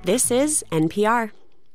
This is NPR.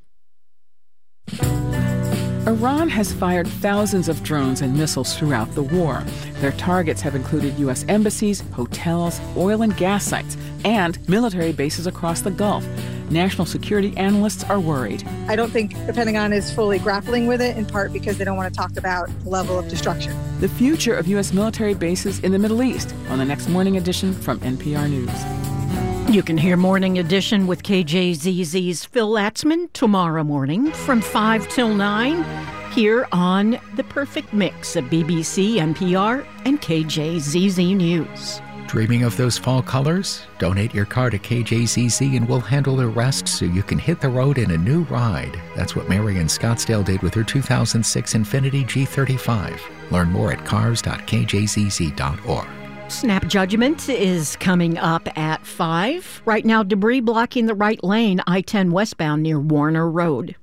Iran has fired thousands of drones and missiles throughout the war. Their targets have included U.S. embassies, hotels, oil and gas sites, and military bases across the Gulf. National security analysts are worried. I don't think the Pentagon is fully grappling with it, in part because they don't want to talk about the level of destruction. The future of U.S. military bases in the Middle East on the next Morning Edition from NPR News. You can hear Morning Edition with KJZZ's Phil Latzman tomorrow morning from 5 till 9 here on The Perfect Mix of BBC, NPR, and KJZZ News. Dreaming of those fall colors? Donate your car to KJZZ and we'll handle the rest so you can hit the road in a new ride. That's what Mary in Scottsdale did with her 2006 Infiniti G35. Learn more at cars.kjzz.org. Snap Judgment is coming up at 5. Right now, debris blocking the right lane, I-10 westbound near Warner Road.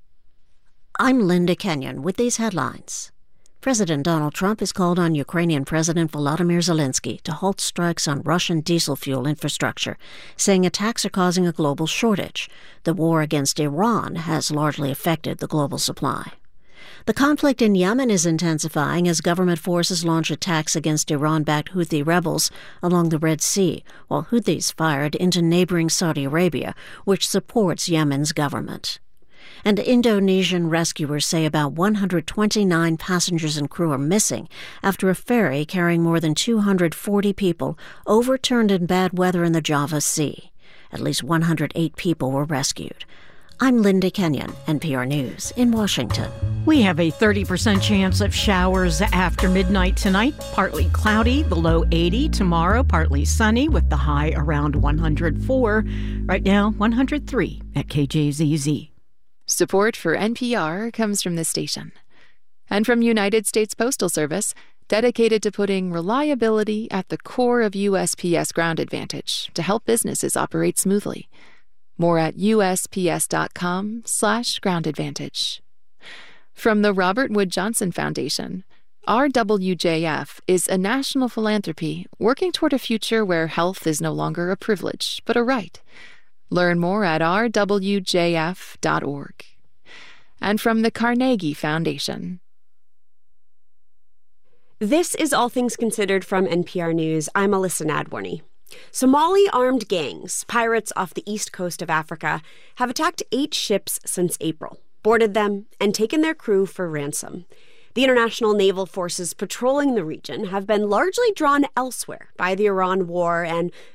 I'm Linda Kenyon with these headlines. President Donald Trump has called on Ukrainian President Volodymyr Zelensky to halt strikes on Russian diesel fuel infrastructure, saying attacks are causing a global shortage. The war against Iran has largely affected the global supply. The conflict in Yemen is intensifying as government forces launch attacks against Iran-backed Houthi rebels along the Red Sea, while Houthis fired into neighboring Saudi Arabia, which supports Yemen's government. And Indonesian rescuers say about 129 passengers and crew are missing after a ferry carrying more than 240 people overturned in bad weather in the Java Sea. At least 108 people were rescued. I'm Linda Kenyon, NPR News in Washington. We have a 30% chance of showers after midnight tonight. Partly cloudy, the low 80. Tomorrow, partly sunny with the high around 104. Right now, 103 at KJZZ. Support for NPR comes from this station and from United States Postal Service, dedicated to putting reliability at the core of USPS Ground Advantage to help businesses operate smoothly. More at USPS.com/groundadvantage. From the Robert Wood Johnson Foundation, RWJF is a national philanthropy working toward a future where health is no longer a privilege, but a right. Learn more at rwjf.org. And from the Carnegie Foundation. This is All Things Considered from NPR News. I'm Alyssa Nadworny. Somali armed gangs, pirates off the east coast of Africa, have attacked 8 ships since April, boarded them, and taken their crew for ransom. The international naval forces patrolling the region have been largely drawn elsewhere by the Iran war and